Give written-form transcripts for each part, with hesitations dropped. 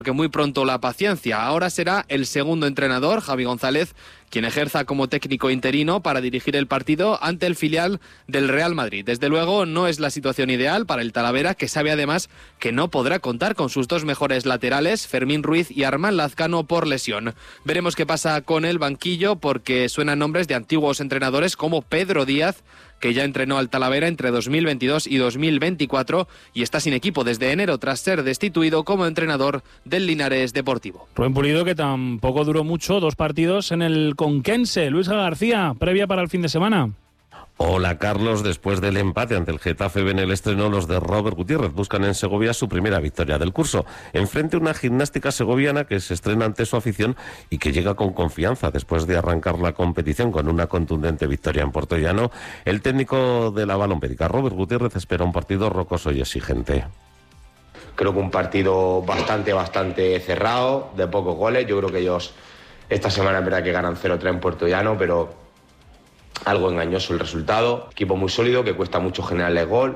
que muy pronto la paciencia. Ahora será el segundo entrenador, Javi González, quien ejerza como técnico interino para dirigir el partido ante el filial del Real Madrid. Desde luego no es la situación ideal para el Talavera, que sabe además que no podrá contar con sus dos mejores laterales, Fermín Ruiz y Armán Lazcano, por lesión. Veremos qué pasa con el banquillo, porque suenan nombres de antiguos entrenadores como Pedro Díaz, que ya entrenó al Talavera entre 2022 y 2024 y está sin equipo desde enero tras ser destituido como entrenador del Linares Deportivo. Rubén Pulido, que tampoco duró mucho, 2 partidos en el Conquense. Luis García, previa para el fin de semana. Hola Carlos, después del empate ante el Getafe B en el estreno, los de Robert Gutiérrez buscan en Segovia su primera victoria del curso. Enfrente una Gimnástica segoviana que se estrena ante su afición y que llega con confianza después de arrancar la competición con una contundente victoria en Puertollano. El técnico de la Balompédica, Robert Gutiérrez, espera un partido rocoso y exigente. Creo que un partido bastante cerrado, de pocos goles. Yo creo que ellos esta semana es verdad que ganan 0-3 en Puertollano, pero algo engañoso el resultado. Equipo muy sólido, que cuesta mucho generarles gol,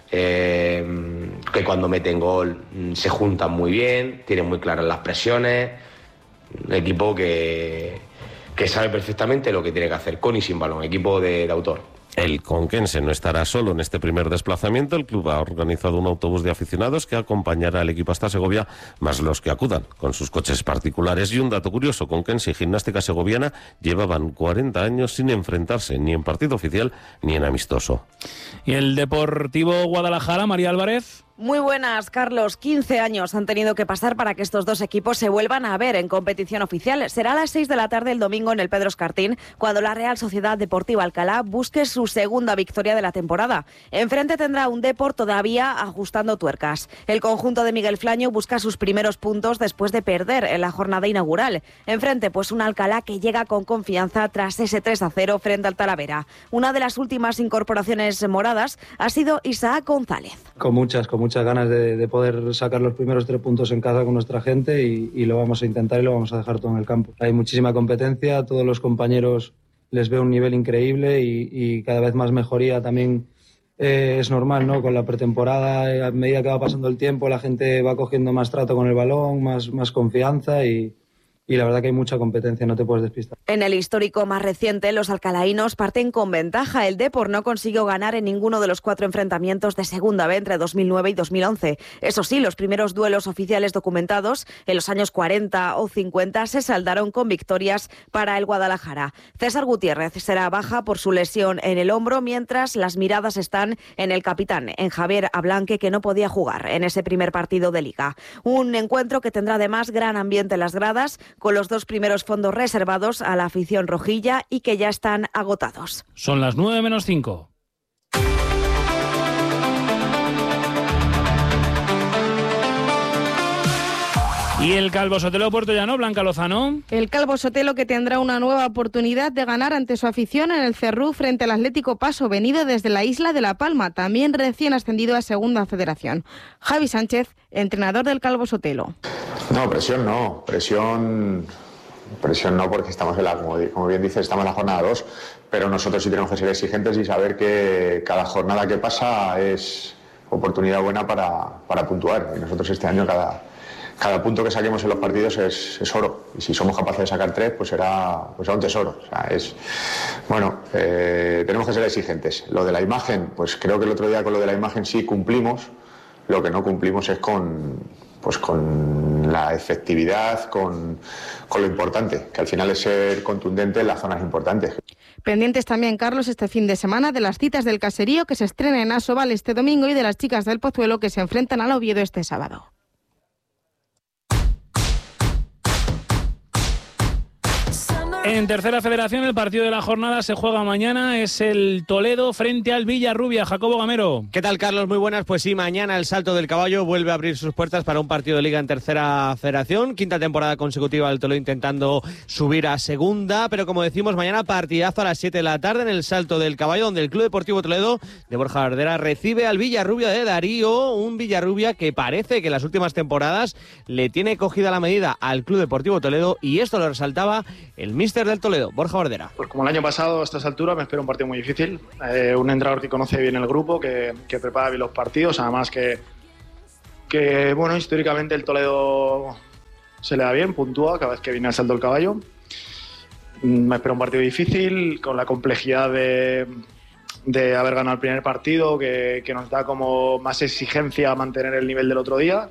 que cuando meten gol se juntan muy bien, tienen muy claras las presiones. Un equipo que sabe perfectamente lo que tiene que hacer, con y sin balón, equipo de autor. El conquense no estará solo en este primer desplazamiento. El club ha organizado un autobús de aficionados que acompañará al equipo hasta Segovia, más los que acudan con sus coches particulares. Y un dato curioso, Conquense y Gimnástica Segoviana llevaban 40 años sin enfrentarse ni en partido oficial ni en amistoso. ¿Y el Deportivo Guadalajara, María Álvarez? Muy buenas, Carlos. 15 años han tenido que pasar para que estos dos equipos se vuelvan a ver en competición oficial. Será a las 6 de la tarde el domingo en el Pedro Escartín, cuando la Real Sociedad Deportiva Alcalá busque su segunda victoria de la temporada. Enfrente tendrá un Depor todavía ajustando tuercas. El conjunto de Miguel Flaño busca sus primeros puntos después de perder en la jornada inaugural. Enfrente, pues un Alcalá que llega con confianza tras ese 3-0 frente al Talavera. Una de las últimas incorporaciones moradas ha sido Isaac González. Con muchas ganas de poder sacar los primeros 3 puntos en casa con nuestra gente y lo vamos a intentar y lo vamos a dejar todo en el campo. Hay muchísima competencia, a todos los compañeros les veo un nivel increíble y cada vez más mejoría también. Es normal, ¿no? Con la pretemporada, a medida que va pasando el tiempo, la gente va cogiendo más trato con el balón, más confianza y la verdad que hay mucha competencia, no te puedes despistar. En el histórico más reciente, los alcalaínos parten con ventaja. El Depor no consiguió ganar en ninguno de los 4 enfrentamientos de Segunda B entre 2009 y 2011. Eso sí, los primeros duelos oficiales documentados en los años 40 o 50 se saldaron con victorias para el Guadalajara. César Gutiérrez será baja por su lesión en el hombro, mientras las miradas están en el capitán, en Javier Ablanque, que no podía jugar en ese primer partido de Liga. Un encuentro que tendrá además gran ambiente en las gradas, con los 2 primeros fondos reservados a la afición rojilla y que ya están agotados. Son las 9:05. ¿Y el Calvo Sotelo Puertollano, Blanca Lozano? El Calvo Sotelo, que tendrá una nueva oportunidad de ganar ante su afición en el Cerrú frente al Atlético Paso, venido desde la isla de La Palma, también recién ascendido a Segunda Federación. Javi Sánchez, entrenador del Calvo Sotelo. No, presión no, porque estamos como bien dices, estamos en la jornada 2, pero nosotros sí tenemos que ser exigentes y saber que cada jornada que pasa es oportunidad buena para puntuar. Y nosotros este año cada punto que saquemos en los partidos es oro, y si somos capaces de sacar 3, pues será un tesoro. O sea, tenemos que ser exigentes. Lo de la imagen, pues creo que el otro día con lo de la imagen sí cumplimos. Lo que no cumplimos es con la efectividad, con lo importante, que al final es ser contundente en las zonas importantes. Pendientes también, Carlos, este fin de semana de las citas del Caserío, que se estrena en Asobal este domingo, y de las chicas del Pozuelo, que se enfrentan al Oviedo este sábado. En Tercera Federación, el partido de la jornada se juega mañana. Es el Toledo frente al Villarrubia. Jacobo Gamero. ¿Qué tal, Carlos? Muy buenas. Pues sí, mañana el Salto del Caballo vuelve a abrir sus puertas para un partido de Liga en Tercera Federación. 5ª temporada consecutiva del Toledo intentando subir a Segunda. Pero como decimos, mañana partidazo a las 7 de la tarde en el Salto del Caballo, donde el Club Deportivo Toledo de Borja Bardera recibe al Villarrubia de Darío. Un Villarrubia que parece que en las últimas temporadas le tiene cogida la medida al Club Deportivo Toledo, y esto lo resaltaba el míster del Toledo, Borja Bardera. Pues como el año pasado, a estas alturas me espera un partido muy difícil. Un entrenador que conoce bien el grupo, que prepara bien los partidos. Además que bueno, históricamente el Toledo se le da bien, puntúa cada vez que viene al Salto del Caballo. Me espera un partido difícil, con la complejidad de haber ganado el primer partido, que nos da como más exigencia a mantener el nivel del otro día.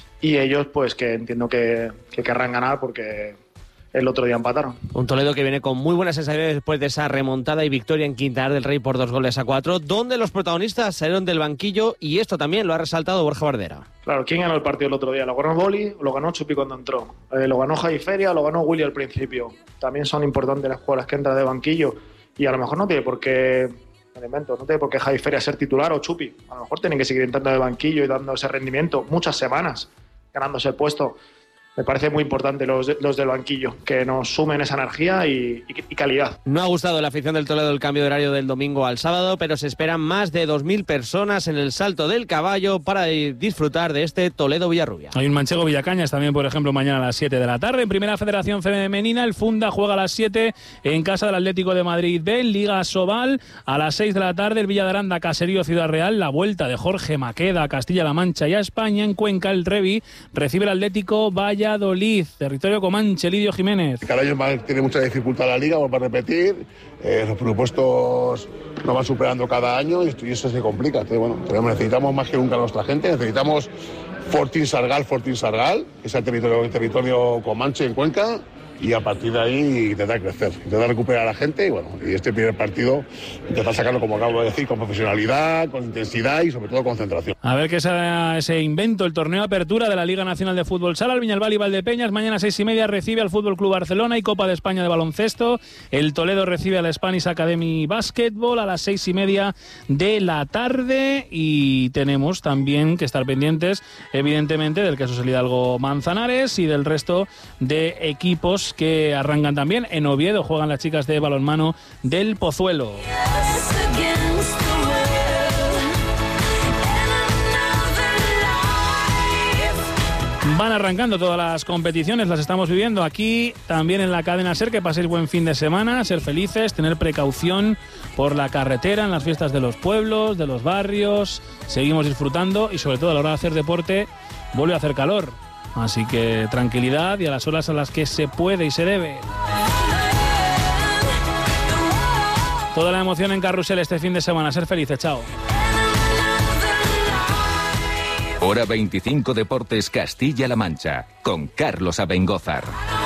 Y ellos, pues que entiendo que querrán ganar porque el otro día empataron. Un Toledo que viene con muy buenas sensaciones después de esa remontada y victoria en Quintanar del Rey por 2-4, donde los protagonistas salieron del banquillo, y esto también lo ha resaltado Borja Bardera. Claro, ¿quién ganó el partido el otro día? ¿Lo ganó Boli o lo ganó Chupi cuando entró? ¿Lo ganó Javi Feria o lo ganó Willy al principio? También son importantes las jugadoras que entran de banquillo, y a lo mejor no tiene por qué, no tiene por qué Javi Feria ser titular o Chupi. A lo mejor tienen que seguir entrando de banquillo y dando ese rendimiento muchas semanas, ganándose el puesto. Me parece muy importante los del banquillo, que nos sumen esa energía y calidad. No ha gustado la afición del Toledo el cambio de horario del domingo al sábado, pero se esperan más de 2.000 personas en el Salto del Caballo para disfrutar de este Toledo-Villarrubia. Hay un Manchego-Villacañas también, por ejemplo, mañana a las 7 de la tarde. En Primera Federación Femenina, el Funda juega a las 7 en casa del Atlético de Madrid B. Liga Sobal, a las 6 de la tarde, el Villa de Aranda, Caserío, Ciudad Real. La vuelta de Jorge Maqueda a Castilla-La Mancha y a España. En Cuenca, el Revi recibe el Atlético Valladolid, territorio comanche. Lidio Jiménez. Cada año tiene mucha dificultad la Liga, vamos a repetir. Los presupuestos nos van superando cada año y eso se complica. Entonces, bueno, necesitamos más que nunca a nuestra gente. Necesitamos Fortín Sargal, que es el territorio comanche en Cuenca, y a partir de ahí intentar crecer, intentar recuperar a la gente y este primer partido intentar sacarlo, como acabo de decir, con profesionalidad, con intensidad y sobre todo concentración. A ver qué será ese invento, el torneo Apertura de la Liga Nacional de Fútbol Sala. El Viñalbal y Valdepeñas mañana a 6:30 recibe al Fútbol Club Barcelona y Copa de España de baloncesto. El Toledo recibe a la Spanish Academy Basketball a las 6:30 de la tarde, y tenemos también que estar pendientes, evidentemente, del Quesos El Hidalgo Manzanares y del resto de equipos que arrancan también. En Oviedo juegan las chicas de balonmano del Pozuelo. Van arrancando todas las competiciones, las estamos viviendo aquí también en la cadena SER. Que paséis buen fin de semana, ser felices, tener precaución por la carretera, en las fiestas de los pueblos, de los barrios. Seguimos disfrutando y sobre todo a la hora de hacer deporte vuelve a hacer calor. Así que tranquilidad y a las horas a las que se puede y se debe. Toda la emoción en Carrusel este fin de semana. Ser felices, chao. Hora 25 Deportes Castilla-La Mancha, con Carlos Abengózar.